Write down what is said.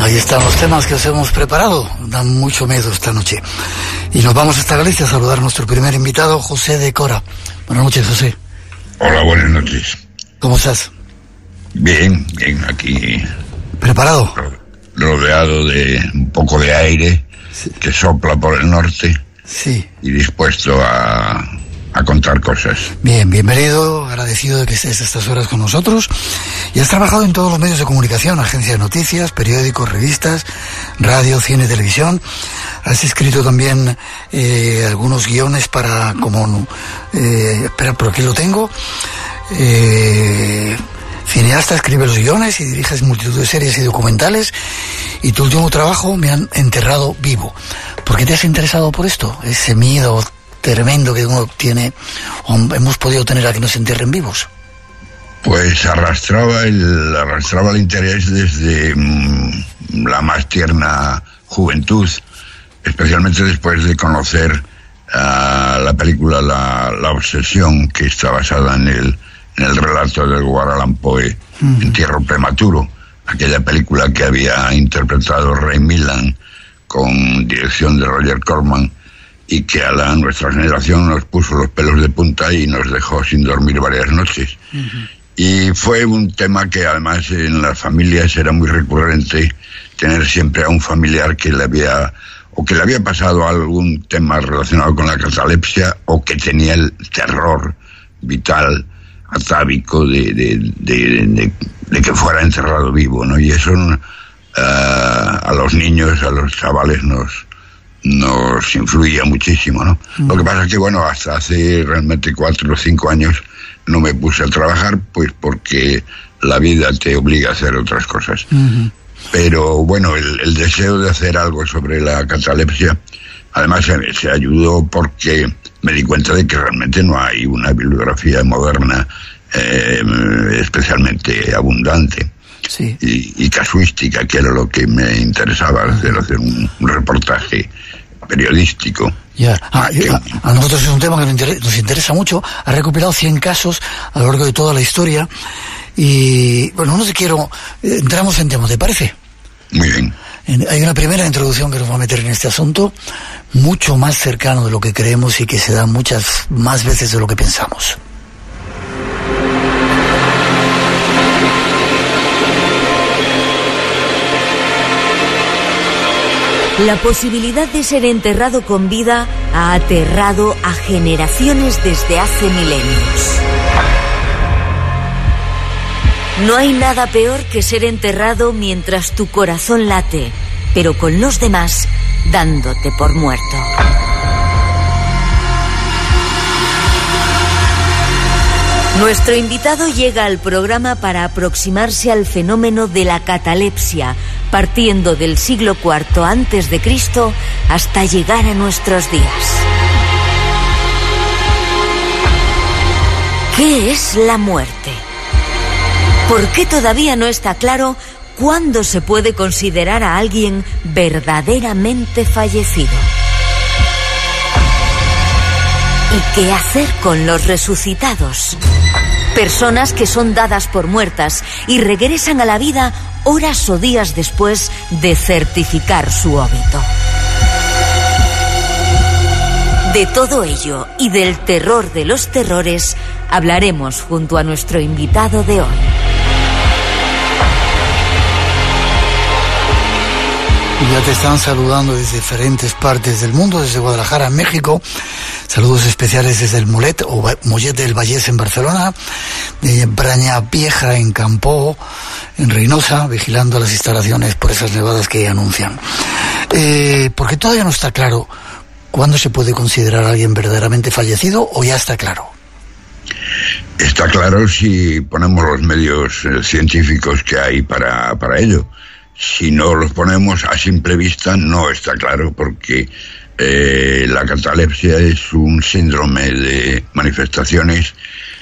Ahí están los temas que os hemos preparado. Dan mucho miedo esta noche. Y nos vamos hasta Galicia a saludar a nuestro primer invitado, José de Cora. Buenas noches, José. Hola, buenas noches. ¿Cómo estás? Bien, aquí. ¿Preparado? Rodeado de un poco de aire, sí, que sopla por el norte. Sí. Y dispuesto a contar cosas. Bien, bienvenido, agradecido de que estés a estas horas con nosotros. Y has trabajado en todos los medios de comunicación, agencias de noticias, periódicos, revistas, radio, cine, televisión. Has escrito también algunos guiones para, espera, por aquí lo tengo. Cineasta, escribe los guiones y diriges multitud de series y documentales. Y tu último trabajo, Me han enterrado vivo. ¿Por qué te has interesado por esto? Ese miedo tremendo que uno tiene, o hemos podido tener a que nos entierren vivos. Pues arrastraba el interés desde la más tierna juventud, especialmente después de conocer la película La Obsesión, que está basada en el relato del Edgar Allan Poe, Entierro prematuro, aquella película que había interpretado Ray Milland con dirección de Roger Corman, y que a nuestra generación nos puso los pelos de punta y nos dejó sin dormir varias noches. Y fue un tema que además en las familias era muy recurrente, tener siempre a un familiar que le había pasado algún tema relacionado con la catalepsia, o que tenía el terror vital, atávico, de que fuera enterrado vivo, ¿no? Y eso a los niños, a los chavales nos influía muchísimo, ¿no? Lo que pasa es que, bueno, hasta hace realmente 4 o 5 años no me puse a trabajar, pues porque la vida te obliga a hacer otras cosas. Pero, bueno, el deseo de hacer algo sobre la catalepsia, además se ayudó porque me di cuenta de que realmente no hay una bibliografía moderna especialmente abundante. Sí. Y casuística, que era lo que me interesaba, hacer un reportaje periodístico. Ya. A nosotros es un tema que nos interesa mucho. Ha recopilado 100 casos a lo largo de toda la historia. Y bueno, entramos en tema, ¿te parece? Muy bien. Hay una primera introducción que nos va a meter en este asunto, mucho más cercano de lo que creemos y que se da muchas más veces de lo que pensamos. La posibilidad de ser enterrado con vida ha aterrado a generaciones desde hace milenios. No hay nada peor que ser enterrado mientras tu corazón late, pero con los demás dándote por muerto. Nuestro invitado llega al programa para aproximarse al fenómeno de la catalepsia, partiendo del siglo IV a.C. hasta llegar a nuestros días. ¿Qué es la muerte? ¿Por qué todavía no está claro cuándo se puede considerar a alguien verdaderamente fallecido? ¿Y qué hacer con los resucitados? Personas que son dadas por muertas y regresan a la vida horas o días después de certificar su óbito. De todo ello y del terror de los terrores hablaremos junto a nuestro invitado de hoy. Y ya te están saludando desde diferentes partes del mundo, desde Guadalajara, en México. Saludos especiales desde el Mollet del Vallès en Barcelona, de Braña Vieja en Campoo, en Reynosa, vigilando las instalaciones por esas nevadas que anuncian. Porque todavía no está claro cuándo se puede considerar a alguien verdaderamente fallecido, o ya está claro. Está claro si ponemos los medios científicos que hay para ello. Si no los ponemos a simple vista, no está claro, porque la catalepsia es un síndrome de manifestaciones